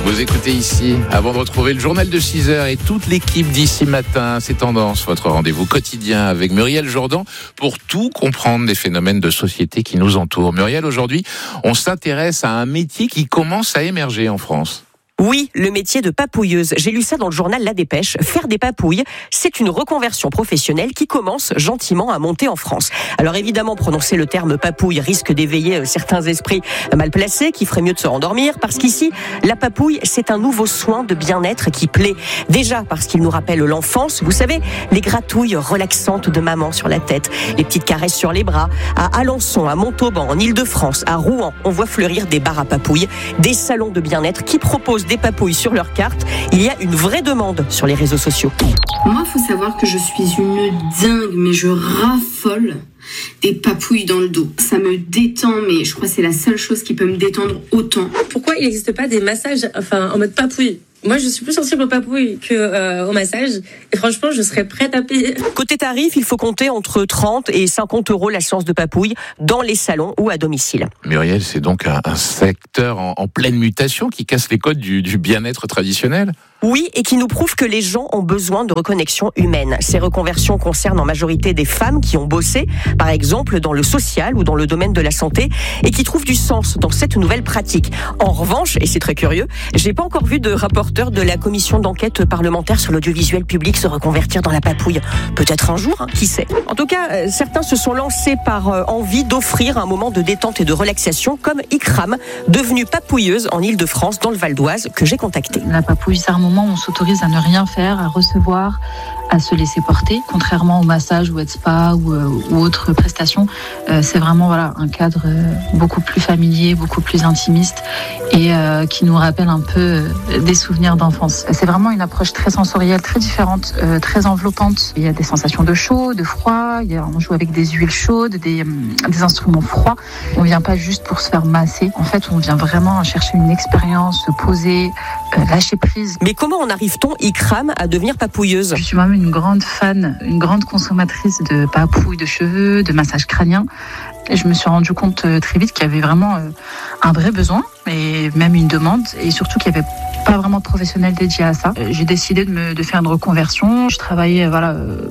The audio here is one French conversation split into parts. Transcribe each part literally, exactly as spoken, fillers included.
Vous écoutez ici, avant de retrouver le journal de six heures et toute l'équipe d'ici matin, c'est Tendance, votre rendez-vous quotidien avec Muriel Jourdan pour tout comprendre des phénomènes de société qui nous entourent. Muriel, aujourd'hui, on s'intéresse à un métier qui commence à émerger en France. Oui, le métier de papouilleuse. J'ai lu ça dans le journal La Dépêche. Faire des papouilles, c'est une reconversion professionnelle qui commence gentiment à monter en France. Alors évidemment, prononcer le terme papouille risque d'éveiller certains esprits mal placés qui feraient mieux de se rendormir parce qu'ici, la papouille, c'est un nouveau soin de bien-être qui plaît. Déjà parce qu'il nous rappelle l'enfance. Vous savez, les gratouilles relaxantes de maman sur la tête, les petites caresses sur les bras. À Alençon, à Montauban, en Île-de-France, à Rouen, on voit fleurir des bars à papouilles, des salons de bien-être qui proposent des papouilles sur leur carte. Il y a une vraie demande sur les réseaux sociaux. Moi, il faut savoir que je suis une dingue, mais je raffole des papouilles dans le dos. Ça me détend, mais je crois que c'est la seule chose qui peut me détendre autant. Pourquoi il n'existe pas des massages enfin, en mode papouille ? Moi, je suis plus sensible au papouille qu'au euh, massage. Et franchement, je serais prête à payer. Côté tarif, il faut compter entre trente et cinquante euros la séance de papouille dans les salons ou à domicile. Muriel, c'est donc un, un secteur en, en pleine mutation qui casse les codes du, du bien-être traditionnel ? Oui, et qui nous prouve que les gens ont besoin de reconnexion humaine. Ces reconversions concernent en majorité des femmes qui ont bossé, par exemple dans le social ou dans le domaine de la santé, et qui trouvent du sens dans cette nouvelle pratique. En revanche, et c'est très curieux, j'ai pas encore vu de rapporteur de la commission d'enquête parlementaire sur l'audiovisuel public se reconvertir dans la papouille. Peut-être un jour, hein, qui sait. En tout cas, euh, certains se sont lancés par euh, envie d'offrir un moment de détente et de relaxation, comme Ikram, devenue papouilleuse en Île-de-France, dans le Val d'Oise, que j'ai contactée. La papouille, c'est un moment où on s'autorise à ne rien faire, à recevoir, à se laisser porter. Contrairement au massage ou au spa ou, euh, ou autres prestations, euh, c'est vraiment voilà, un cadre euh, beaucoup plus familier, beaucoup plus intimiste et euh, qui nous rappelle un peu euh, des souvenirs d'enfance. C'est vraiment une approche très sensorielle, très différente, euh, très enveloppante. Il y a des sensations de chaud, de froid, il y a, on joue avec des huiles chaudes, des, des instruments froids. On vient pas juste pour se faire masser. En fait, on vient vraiment chercher une expérience, se poser, euh, lâcher prise. Mais comment en arrive-t-on, Ikram, à devenir papouilleuse ? Je suis même une grande fan, une grande consommatrice de papouilles de cheveux, de massages crâniens. Et je me suis rendu compte très vite qu'il y avait vraiment un vrai besoin, et même une demande, et surtout qu'il n'y avait pas vraiment de professionnels dédiés à ça. J'ai décidé de, me, de faire une reconversion. Je travaillais voilà,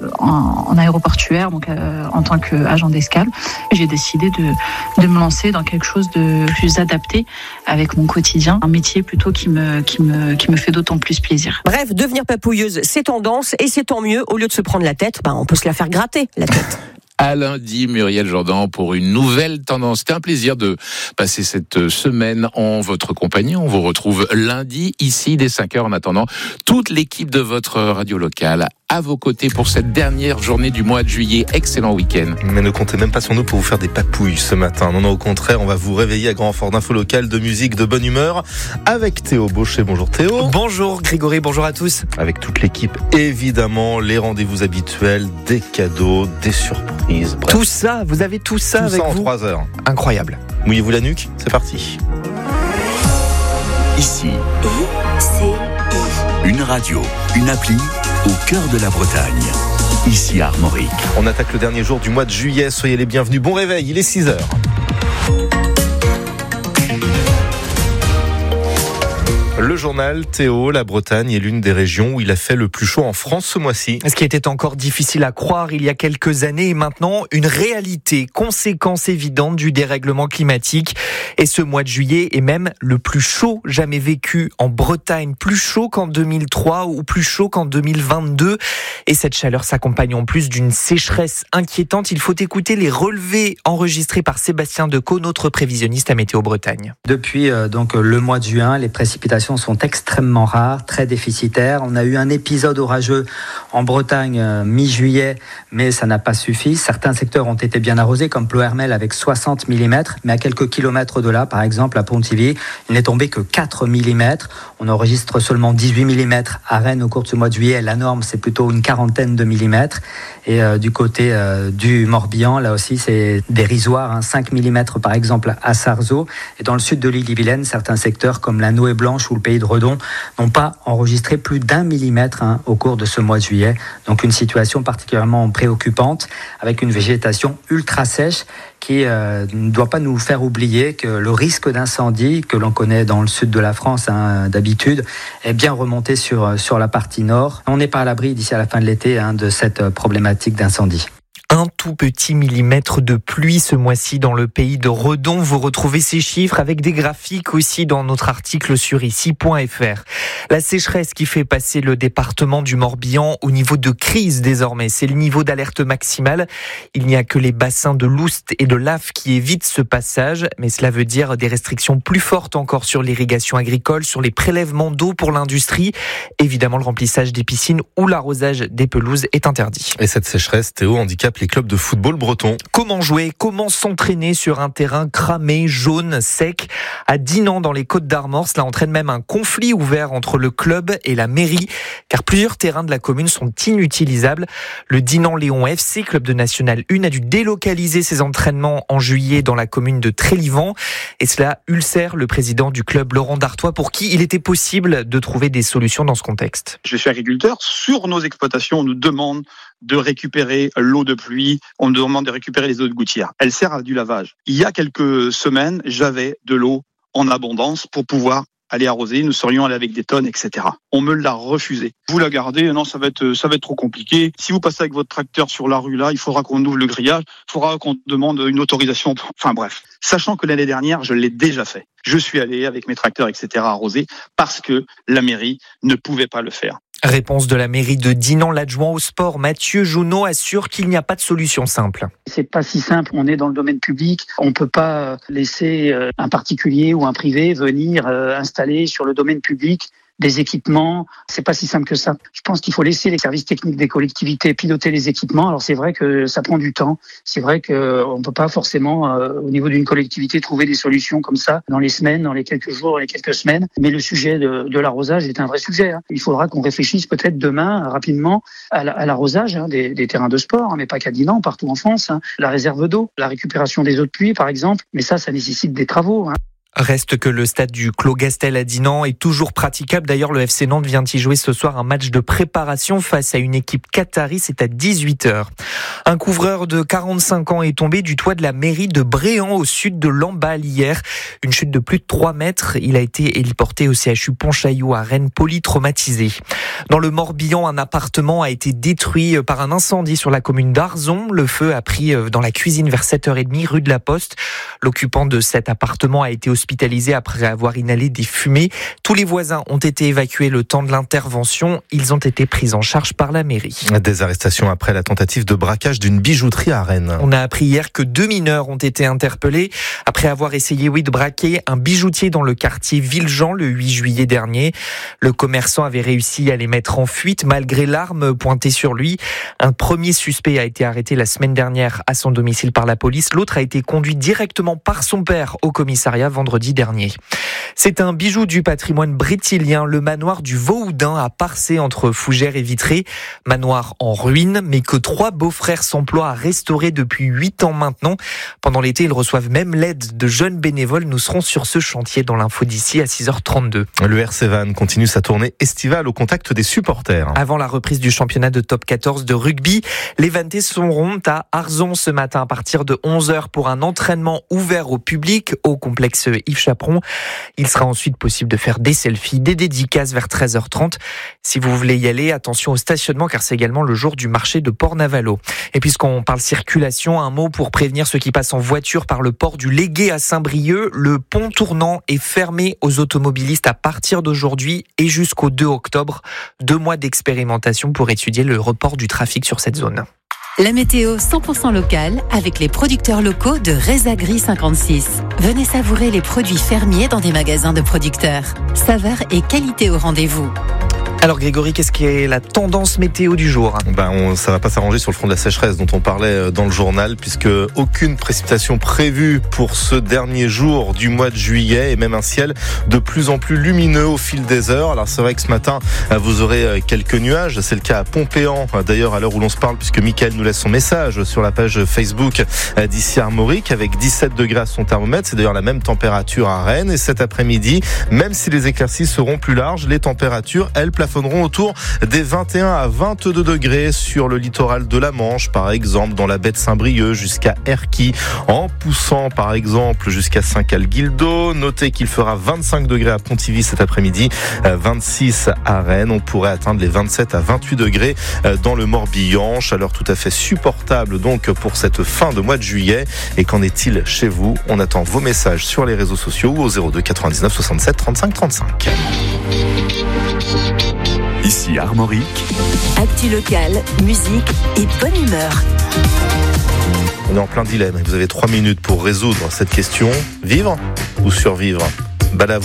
en, en aéroportuaire, donc euh, en tant qu'agent d'escale. J'ai décidé de, de me lancer dans quelque chose de plus adapté avec mon quotidien, un métier plutôt qui me, qui me, qui me fait d'autant plus plaisir. Bref, devenir papouilleuse, c'est tendance, et c'est tant mieux. Au lieu de se prendre la tête, ben, on peut se la faire gratter, la tête. À lundi, Muriel Jourdan, pour une nouvelle tendance. C'était un plaisir de passer cette semaine en votre compagnie. On vous retrouve lundi, ici, dès cinq heures. En attendant, toute l'équipe de votre radio locale à vos côtés pour cette dernière journée du mois de juillet. Excellent week-end. Mais ne comptez même pas sur nous pour vous faire des papouilles ce matin. Non, non, au contraire, on va vous réveiller à grand renfort d'infos locales, de musique, de bonne humeur, avec Théo Baucher. Bonjour Théo. Bonjour Grégory, bonjour à tous. Avec toute l'équipe, évidemment, les rendez-vous habituels, des cadeaux, des surprises. Bref. Tout ça, vous avez tout ça tout avec ça en vous. trois heures. Incroyable. Mouillez-vous la nuque, c'est parti. Ici, une radio, une appli au cœur de la Bretagne. Ici à Armorique. On attaque le dernier jour du mois de juillet. Soyez les bienvenus. Bon réveil, il est six heures. Le journal Théo, la Bretagne est l'une des régions où il a fait le plus chaud en France ce mois-ci. Ce qui était encore difficile à croire il y a quelques années est maintenant une réalité, conséquence évidente du dérèglement climatique. Et ce mois de juillet est même le plus chaud jamais vécu en Bretagne, plus chaud qu'en deux mille trois ou plus chaud qu'en deux mille vingt-deux. Et cette chaleur s'accompagne en plus d'une sécheresse inquiétante. Il faut écouter les relevés enregistrés par Sébastien Decaux, notre prévisionniste à Météo Bretagne. Depuis euh, donc le mois de juin, les précipitations sont extrêmement rares, très déficitaires. On a eu un épisode orageux en Bretagne euh, mi-juillet, mais ça n'a pas suffi. Certains secteurs ont été bien arrosés, comme Ploërmel avec soixante millimètres, mais à quelques kilomètres de là, par exemple à Pontivy, il n'est tombé que quatre millimètres. On enregistre seulement dix-huit millimètres à Rennes au cours de ce mois de juillet. La norme, c'est plutôt une quarantaine de millimètres. Et euh, du côté euh, du Morbihan, là aussi, c'est dérisoire, hein, cinq millimètres par exemple à Sarzeau. Et dans le sud de l'île-et-Vilaine, certains secteurs comme la Noë Blanche ou le pays de Redon n'ont pas enregistré plus d'un millimètre hein, au cours de ce mois de juillet. Donc une situation particulièrement préoccupante avec une végétation ultra sèche qui euh, ne doit pas nous faire oublier que le risque d'incendie que l'on connaît dans le sud de la France hein, d'habitude est bien remonté sur, sur la partie nord. On n'est pas à l'abri d'ici à la fin de l'été hein, de cette problématique d'incendie. Un tout petit millimètre de pluie ce mois-ci dans le pays de Redon. Vous retrouvez ces chiffres avec des graphiques aussi dans notre article sur ici point f r. La sécheresse qui fait passer le département du Morbihan au niveau de crise désormais. C'est le niveau d'alerte maximale. Il n'y a que les bassins de Loust et de Laffe qui évitent ce passage. Mais cela veut dire des restrictions plus fortes encore sur l'irrigation agricole, sur les prélèvements d'eau pour l'industrie. Évidemment, le remplissage des piscines ou l'arrosage des pelouses est interdit. Et cette sécheresse, Théo, handicape les clubs de football bretons. Comment jouer, comment s'entraîner sur un terrain cramé, jaune, sec? À Dinan, dans les Côtes-d'Armor, cela entraîne même un conflit ouvert entre le club et la mairie, car plusieurs terrains de la commune sont inutilisables. Le Dinan-Léon F C, club de National un, a dû délocaliser ses entraînements en juillet dans la commune de Trélivan. Et cela ulcère le président du club, Laurent Dartois, pour qui il était possible de trouver des solutions dans ce contexte. Je suis agriculteur. Sur nos exploitations, on nous demande de récupérer l'eau de pluie, on nous demande de récupérer les eaux de gouttière. Elle sert à du lavage. Il y a quelques semaines, j'avais de l'eau en abondance pour pouvoir aller arroser, nous serions allés avec des tonnes, et cetera. On me l'a refusé. Vous la gardez, non, ça va être, ça va être trop compliqué. Si vous passez avec votre tracteur sur la rue là, il faudra qu'on ouvre le grillage, il faudra qu'on demande une autorisation. Enfin bref. Sachant que l'année dernière, je l'ai déjà fait. Je suis allé avec mes tracteurs, et cetera arroser parce que la mairie ne pouvait pas le faire. Réponse de la mairie de Dinan. L'adjoint au sport, Mathieu Jounot, assure qu'il n'y a pas de solution simple. C'est pas si simple. On est dans le domaine public. On peut pas laisser un particulier ou un privé venir installer sur le domaine public des équipements. C'est pas si simple que ça. Je pense qu'il faut laisser les services techniques des collectivités piloter les équipements. Alors c'est vrai que ça prend du temps. C'est vrai qu'on peut pas forcément, euh, au niveau d'une collectivité, trouver des solutions comme ça dans les semaines, dans les quelques jours, dans les quelques semaines. Mais le sujet de, de l'arrosage est un vrai sujet. Hein. Il faudra qu'on réfléchisse peut-être demain, rapidement, à, la, à l'arrosage hein, des, des terrains de sport, hein, mais pas qu'à Dinan, partout en France. Hein. La réserve d'eau, la récupération des eaux de pluie, par exemple. Mais ça, ça nécessite des travaux. Hein. Reste que le stade du Clos Gastel à Dinan est toujours praticable. D'ailleurs, le F C Nantes vient y jouer ce soir un match de préparation face à une équipe qatari. C'est à dix-huit heures. Un couvreur de quarante-cinq ans est tombé du toit de la mairie de Bréant au sud de Lamballe hier. Une chute de plus de trois mètres. Il a été héliporté au C H U Pontchaillou à Rennes, polytraumatisé. Dans le Morbihan, un appartement a été détruit par un incendie sur la commune d'Arzon. Le feu a pris dans la cuisine vers sept heures trente rue de la Poste. L'occupant de cet appartement a été hospitalisé hospitalisés après avoir inhalé des fumées. Tous les voisins ont été évacués le temps de l'intervention. Ils ont été pris en charge par la mairie. Des arrestations après la tentative de braquage d'une bijouterie à Rennes. On a appris hier que deux mineurs ont été interpellés après avoir essayé, oui, de braquer un bijoutier dans le quartier Villejean le huit juillet dernier. Le commerçant avait réussi à les mettre en fuite malgré l'arme pointée sur lui. Un premier suspect a été arrêté la semaine dernière à son domicile par la police. L'autre a été conduit directement par son père au commissariat vendredi dernier. C'est un bijou du patrimoine brétilien, le manoir du Vauhoudin à Parcé entre Fougères et Vitré. Manoir en ruine, mais que trois beaux-frères s'emploient à restaurer depuis huit ans maintenant. Pendant l'été, ils reçoivent même l'aide de jeunes bénévoles. Nous serons sur ce chantier dans l'info d'ici à six heures trente-deux. Le R C Vannes continue sa tournée estivale au contact des supporters. Avant la reprise du championnat de top quatorze de rugby, les Vannetais seront à Arzon ce matin à partir de onze heures pour un entraînement ouvert au public au complexe Yves Chaperon. Il sera ensuite possible de faire des selfies, des dédicaces vers treize heures trente. Si vous voulez y aller, attention au stationnement car c'est également le jour du marché de Port-Navalo. Et puisqu'on parle circulation, un mot pour prévenir ceux qui passent en voiture par le port du Légué à Saint-Brieuc. Le pont tournant est fermé aux automobilistes à partir d'aujourd'hui et jusqu'au deux octobre. Deux mois d'expérimentation pour étudier le report du trafic sur cette zone. La météo cent pour cent locale avec les producteurs locaux de Resagri cinquante-six. Venez savourer les produits fermiers dans des magasins de producteurs. Saveur et qualité au rendez-vous. Alors Grégory, qu'est-ce qui est la tendance météo du jour? Ben, on, ça va pas s'arranger sur le front de la sécheresse dont on parlait dans le journal, puisque aucune précipitation prévue pour ce dernier jour du mois de juillet, et même un ciel de plus en plus lumineux au fil des heures. Alors c'est vrai que ce matin, vous aurez quelques nuages, c'est le cas à Pompéan, d'ailleurs à l'heure où l'on se parle, puisque Mickaël nous laisse son message sur la page Facebook d'ici Armorique, avec dix-sept degrés à son thermomètre. C'est d'ailleurs la même température à Rennes. Et cet après-midi, même si les éclaircies seront plus larges, les températures, elles, plafonneront autour des vingt et un à vingt-deux degrés sur le littoral de la Manche, par exemple dans la baie de Saint-Brieuc jusqu'à Erquy, en poussant par exemple jusqu'à Saint-Calguildo. Notez qu'il fera vingt-cinq degrés à Pontivy cet après-midi, vingt-six à Rennes. On pourrait atteindre les vingt-sept à vingt-huit degrés dans le Morbihan. Chaleur tout à fait supportable donc pour cette fin de mois de juillet. Et qu'en est-il chez vous? On attend vos messages sur les réseaux sociaux ou au zéro deux quatre-vingt-dix-neuf soixante-sept trente-cinq trente-cinq. Ici Armorique. Actu local, musique et bonne humeur. On est en plein dilemme. Vous avez trois minutes pour résoudre cette question. Vivre ou survivre? Balavoine.